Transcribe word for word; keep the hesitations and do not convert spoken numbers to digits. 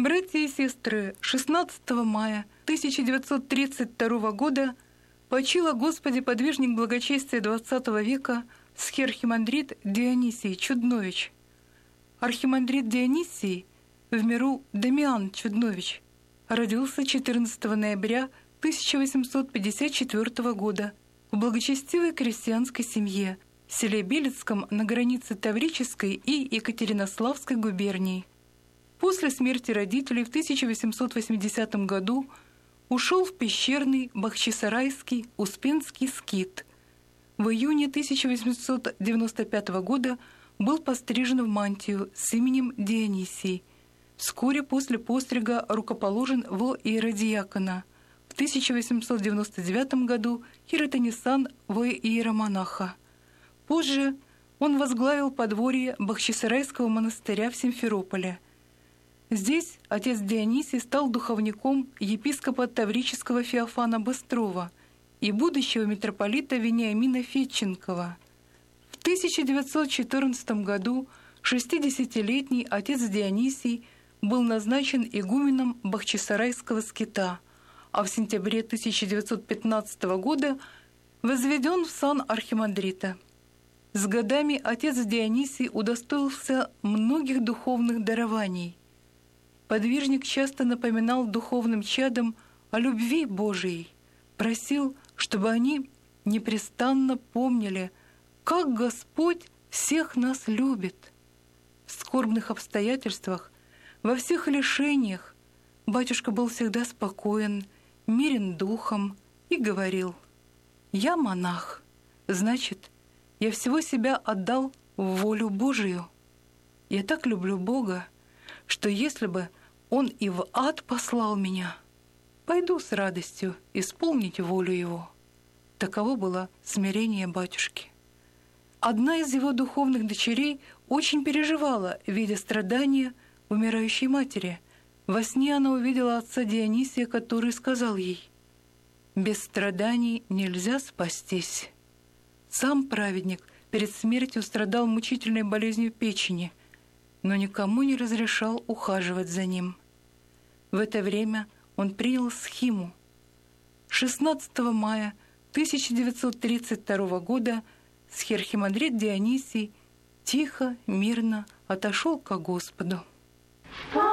Братья и сестры, шестнадцатого мая тысяча девятьсот тридцать второго года почил о Господе подвижник благочестия двадцатого века схиархимандрит Дионисий Чуднович. Архимандрит Дионисий, в миру Дамиан Чуднович, родился четырнадцатого ноября тысяча восемьсот пятьдесят четвёртого года в благочестивой крестьянской семье в селе Белецком на границе Таврической и Екатеринославской губерний. После смерти родителей в тысяча восемьсот восьмидесятом году ушел в пещерный Бахчисарайский Успенский скит. В июне тысяча восемьсот девяносто пятого года был пострижен в мантию с именем Дионисий. Вскоре после пострига рукоположен в иеродиакона. В тысяча восемьсот девяносто девятом году хиротонисан в иеромонаха. Позже он возглавил подворье Бахчисарайского монастыря в Симферополе. Здесь отец Дионисий стал духовником епископа Таврического Феофана Быстрова и будущего митрополита Вениамина Федченкова. В тысяча девятьсот четырнадцатом году шестидесятилетний отец Дионисий был назначен игуменом Бахчисарайского скита, а в сентябре тысяча девятьсот пятнадцатого года возведен в сан архимандрита. С годами отец Дионисий удостоился многих духовных дарований. Подвижник часто напоминал духовным чадам о любви Божией, просил, чтобы они непрестанно помнили, как Господь всех нас любит. В скорбных обстоятельствах, во всех лишениях батюшка был всегда спокоен, мирен духом и говорил: «Я монах, значит, я всего себя отдал в волю Божию. Я так люблю Бога, что если бы Он и в ад послал меня, пойду с радостью исполнить волю Его». Таково было смирение батюшки. Одна из его духовных дочерей очень переживала, видя страдания умирающей матери. Во сне она увидела отца Дионисия, который сказал ей: «Без страданий нельзя спастись». Сам праведник перед смертью страдал мучительной болезнью печени, но никому не разрешал ухаживать за ним. В это время он принял схиму. шестнадцатого мая тысяча девятьсот тридцать второго года схиархимандрит Дионисий тихо, мирно отошел ко Господу.